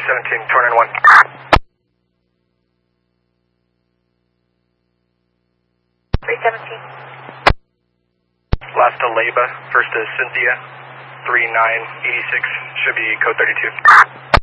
317, turn in 1. Last to Leba, first to Cynthia, 3986, should be code 32.